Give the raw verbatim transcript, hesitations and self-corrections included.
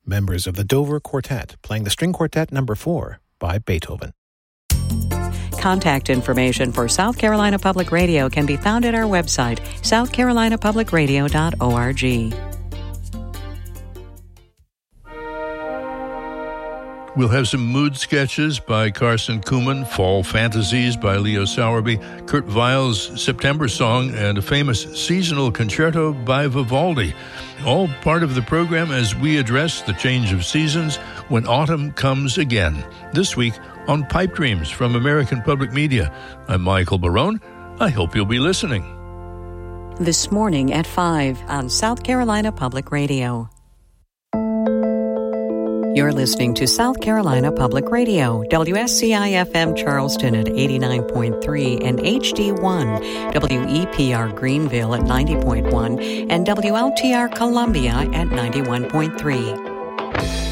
members of the Dover Quartet playing the String Quartet number four by Beethoven. Contact information for South Carolina Public Radio can be found at our website, south carolina public radio dot org. We'll have some mood sketches by Carson Kuhlman, Fall Fantasies by Leo Sowerby, Kurt Weill's September Song, and a famous seasonal concerto by Vivaldi. All part of the program as we address the change of seasons when autumn comes again. This week on Pipe Dreams from American Public Media. I'm Michael Barone. I hope you'll be listening. This morning at five on South Carolina Public Radio. You're listening to South Carolina Public Radio, W S C I F M Charleston at eighty-nine point three and H D one, W E P R Greenville at ninety point one, and W L T R Columbia at ninety-one point three.